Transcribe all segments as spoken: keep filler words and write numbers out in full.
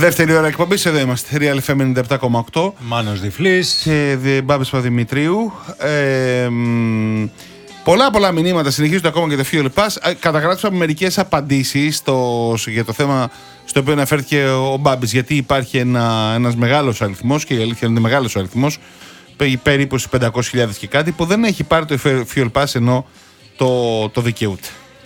Δεύτερη ώρα εκπομπής, εδώ είμαστε. Real εφ εμ ενενήντα επτά κόμμα οκτώ. Μάνος Διφλής Και Μπάμπης Παπαδημητρίου. Ε, μ, πολλά πολλά μηνύματα συνεχίζονται ακόμα και το Fuel Pass. Καταγράψαμε μερικές απαντήσεις στο, για το θέμα στο οποίο αναφέρθηκε ο Μπάμπης. Γιατί υπάρχει ένα, ένας μεγάλος αριθμός, και η αλήθεια είναι μεγάλος αριθμός, περίπου στις πεντακόσιες χιλιάδες και κάτι, που δεν έχει πάρει το Fuel Pass ενώ το, το δικαιούται.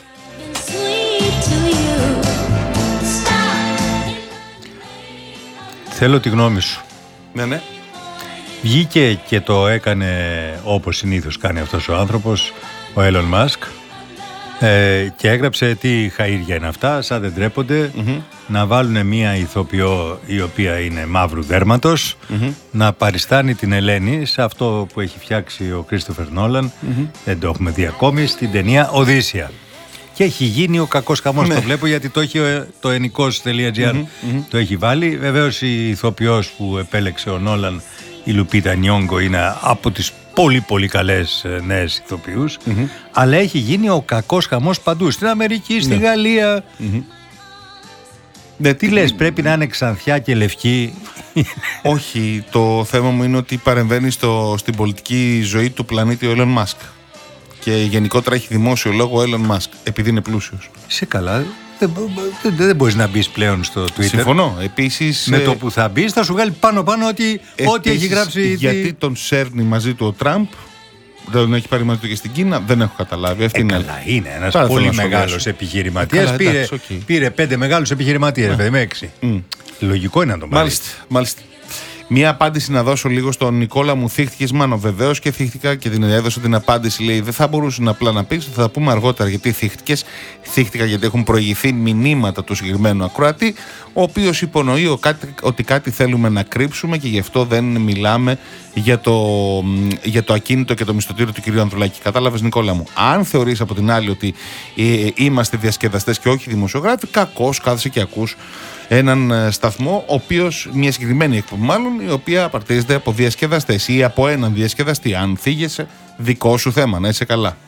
Θέλω τη γνώμη σου. Ναι, ναι. Βγήκε και το έκανε όπως συνήθως κάνει αυτός ο άνθρωπος, ο Elon Musk, ε, και έγραψε τι χαΐρια είναι αυτά, σαν δεν τρέπονται, mm-hmm. να βάλουν μία ηθοποιό η οποία είναι μαύρου δέρματος, mm-hmm. να παριστάνει την Ελένη σε αυτό που έχει φτιάξει ο Κρίστοφερ Νόλαν, mm-hmm. δεν το έχουμε δει ακόμη, στην ταινία Οδύσσια. Και έχει γίνει ο κακός χαμός, ναι. Το βλέπω γιατί το έχει το ενικός τελεία τζι άρ mm-hmm, mm-hmm. το έχει βάλει. Βεβαίως η ηθοποιός που επέλεξε ο Νόλαν, η Λουπίτα Νιόγκο, είναι από τις πολύ πολύ καλές νέες ηθοποιούς, mm-hmm. αλλά έχει γίνει ο κακός χαμός παντού, στην Αμερική, στη ναι. Γαλλία. Mm-hmm. Ναι, τι λες, πρέπει να είναι ξανθιά και λευκή? Όχι, το θέμα μου είναι ότι παρεμβαίνει στο, στην πολιτική ζωή του πλανήτη ο Elon Musk. Και γενικότερα έχει δημόσιο λόγο ο Elon Musk, επειδή είναι πλούσιος. Είσαι καλά. Δεν, δεν, δεν μπορείς να μπεις πλέον στο Twitter. Συμφωνώ. Επίσης, με το που θα μπεις θα σου βγάλει πάνω-πάνω ότι ό,τι έχει γράψει. Γιατί τον σέρνει μαζί του ο Τραμπ, δεν τον έχει πάρει μαζί του και στην Κίνα, δεν έχω καταλάβει. Αυτή ε, είναι καλά, είναι ένας Πάρα πολύ μεγάλος επιχειρηματίας. Πήρε, εντάξει, okay. πήρε πέντε μεγάλους επιχειρηματίες, yeah. με έξι. Mm. Λογικό είναι να τον πάρει. Μάλιστα, μάλιστα. Μία απάντηση να δώσω λίγο στον Νικόλα μου. Θύχτηκες, μάνο? Βεβαίως και θύχτηκα και την έδωσα την απάντηση. Λέει: δεν θα μπορούσε να απλά να πει, θα τα πούμε αργότερα γιατί θύχτηκες. Θύχτηκα γιατί έχουν προηγηθεί μηνύματα του συγκεκριμένου ακροατή, ο οποίος υπονοεί ο κάτι, ότι κάτι θέλουμε να κρύψουμε και γι' αυτό δεν μιλάμε για το, για το ακίνητο και το μισθωτήριο του κυρίου Ανδρουλάκη. Κατάλαβες, Νικόλα μου? Αν θεωρείς από την άλλη ότι ε, είμαστε διασκεδαστές και όχι δημοσιογράφοι, κακώς κάθεσαι και ακούς έναν σταθμό, ο οποίος, μια συγκεκριμένη εκπομπή μάλλον, η οποία απαρτίζεται από διασκεδαστές ή από έναν διασκεδαστή. Αν θίγεσαι, δικό σου θέμα, να είσαι καλά.